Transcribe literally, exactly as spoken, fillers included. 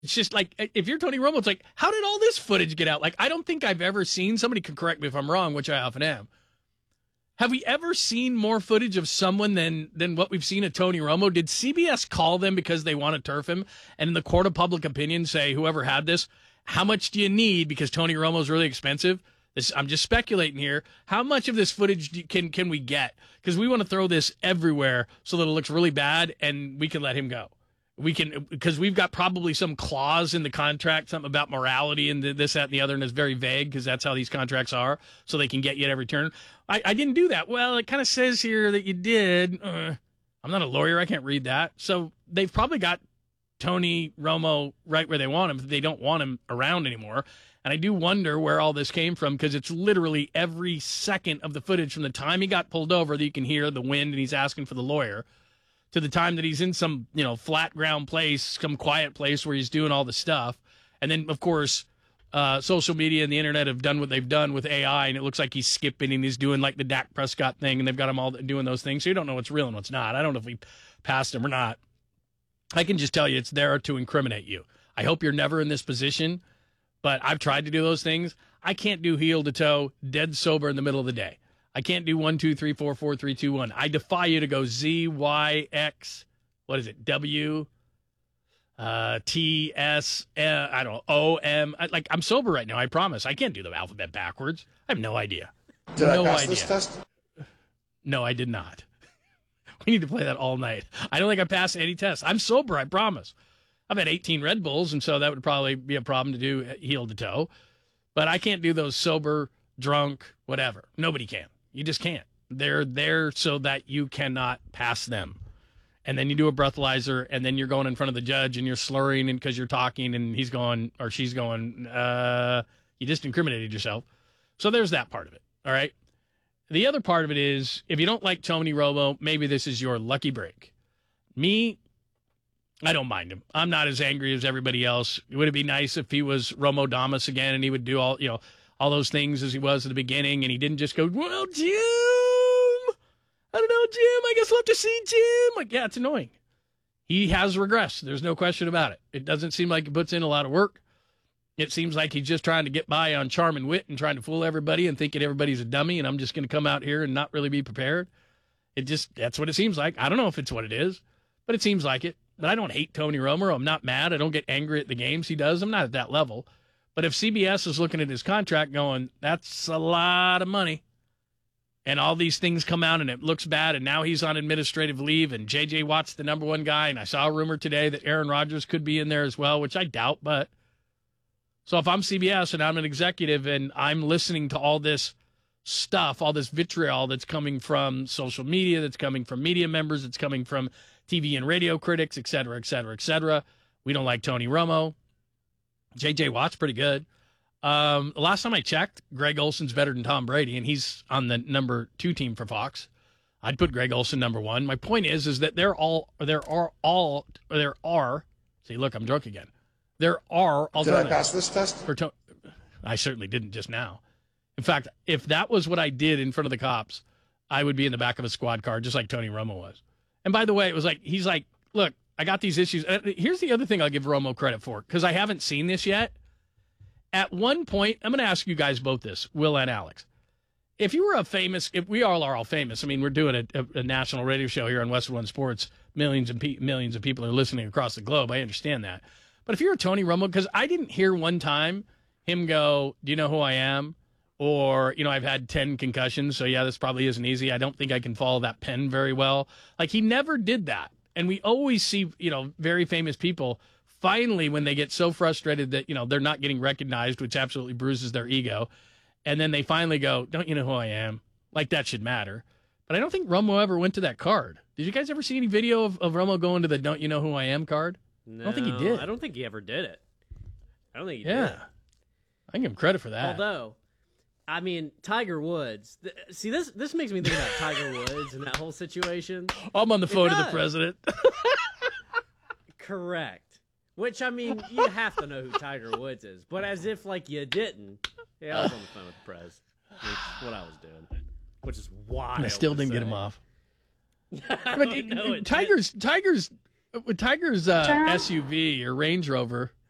It's just like, if you're Tony Romo, it's like, how did all this footage get out? Like, I don't think I've ever seen, somebody can correct me if I'm wrong, which I often am. Have we ever seen more footage of someone than than what we've seen of Tony Romo? Did C B S call them because they want to turf him? And in the court of public opinion say, whoever had this, how much do you need? Because Tony Romo's really expensive. This, I'm just speculating here. How much of this footage do, can can we get? Because we want to throw this everywhere so that it looks really bad and we can let him go. We can, because we've got probably some clause in the contract, something about morality and this, that, and the other, and it's very vague because that's how these contracts are, so they can get you at every turn. I, I didn't do that. Well, it kind of says here that you did. Uh, I'm not a lawyer. I can't read that. So they've probably got Tony Romo right where they want him. They don't want him around anymore. And I do wonder where all this came from, because it's literally every second of the footage from the time he got pulled over that you can hear the wind and he's asking for the lawyer, to the time that he's in some, you know, flat ground place, some quiet place where he's doing all the stuff. And then, of course, uh, social media and the internet have done what they've done with A I, and it looks like he's skipping and he's doing like the Dak Prescott thing, and they've got him all doing those things. So you don't know what's real and what's not. I don't know if we passed him or not. I can just tell you it's there to incriminate you. I hope you're never in this position, but I've tried to do those things. I can't do heel to toe, dead sober in the middle of the day. I can't do one, two, three, four, four, three, two, one. I defy you to go Z, Y, X, what is it, W, uh, T, S, uh, I don't know, O, M. I, like, I'm sober right now, I promise. I can't do the alphabet backwards. I have no idea. Did no I pass idea. this test? No, I did not. We need to play that all night. I don't think I passed any tests. I'm sober, I promise. I've had eighteen Red Bulls, and so that would probably be a problem to do heel to toe. But I can't do those sober, drunk, whatever. Nobody can. You just can't. They're there so that you cannot pass them. And then you do a breathalyzer, and then you're going in front of the judge, and you're slurring because you're talking, and he's going, or she's going, uh, you just incriminated yourself. So there's that part of it, all right? The other part of it is, if you don't like Tony Romo, maybe this is your lucky break. Me, I don't mind him. I'm not as angry as everybody else. Would it be nice if he was Romo Damas again, and he would do all, you know, all those things as he was at the beginning, and he didn't just go, well, Jim, I don't know, Jim, I guess we'll have to see Jim. Like, yeah, it's annoying. He has regressed. There's no question about it. It doesn't seem like he puts in a lot of work. It seems like he's just trying to get by on charm and wit and trying to fool everybody and thinking everybody's a dummy, and I'm just going to come out here and not really be prepared. It just, that's what it seems like. I don't know if it's what it is, but it seems like it. But I don't hate Tony Romo. I'm not mad. I don't get angry at the games he does. I'm not at that level. But if C B S is looking at his contract going, that's a lot of money, and all these things come out and it looks bad, and now he's on administrative leave, and J J Watt's the number one guy, and I saw a rumor today that Aaron Rodgers could be in there as well, which I doubt. But so if I'm C B S and I'm an executive and I'm listening to all this stuff, all this vitriol that's coming from social media, that's coming from media members, that's coming from T V and radio critics, et cetera, et cetera, et cetera, we don't like Tony Romo. J J Watt's pretty good. Um, the last time I checked, Greg Olson's better than Tom Brady, and he's on the number two team for Fox. I'd put Greg Olson number one. My point is, is that there all there are all or there are. See, look, I'm drunk again. There are alternatives. Did I pass this test? For to- I certainly didn't just now. In fact, if that was what I did in front of the cops, I would be in the back of a squad car, just like Tony Romo was. And by the way, it was like he's like, look, I got these issues. Here's the other thing I'll give Romo credit for, because I haven't seen this yet. At one point, I'm going to ask you guys both this, Will and Alex. If you were a famous, if we all are all famous, I mean, we're doing a, a, a national radio show here on Westwood One Sports. Millions and pe- millions of people are listening across the globe. I understand that. But if you're a Tony Romo, because I didn't hear one time him go, do you know who I am? Or, you know, I've had ten concussions, so yeah, this probably isn't easy. I don't think I can follow that pen very well. Like, he never did that. And we always see, you know, very famous people finally when they get so frustrated that, you know, they're not getting recognized, which absolutely bruises their ego. And then they finally go, don't you know who I am? Like, that should matter. But I don't think Romo ever went to that card. Did you guys ever see any video of, of Romo going to the don't you know who I am card? No, I don't think he did. I don't think he ever did it. I don't think he yeah. did. I can give him credit for that. Although, I mean, Tiger Woods. Th- see, this this makes me think about Tiger Woods and that whole situation. I'm on the phone It to the does. president. Correct. Which, I mean, you have to know who Tiger Woods is. But as if, like, you didn't. Yeah, I was on the phone with the prez. Which is what I was doing. Which is wild. I still to didn't say. get him off. I But don't know it Tiger's, Tiger's, with Tiger's uh, S U V or Range Rover,